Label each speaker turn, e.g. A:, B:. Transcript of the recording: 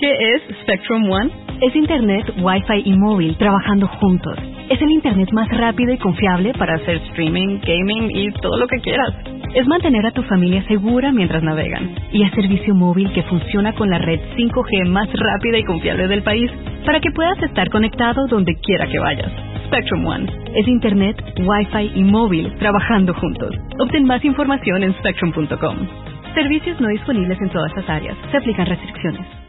A: ¿Qué es Spectrum One?
B: Es Internet, Wi-Fi y móvil trabajando juntos. Es el Internet más rápido y confiable para hacer streaming, gaming y todo lo que quieras. Es mantener a tu familia segura mientras navegan. Y es servicio móvil que funciona con la red 5G más rápida y confiable del país para que puedas estar conectado donde quiera que vayas. Spectrum One. Es Internet, Wi-Fi y móvil trabajando juntos. Obtén más información en spectrum.com. Servicios no disponibles en todas las áreas. Se aplican restricciones.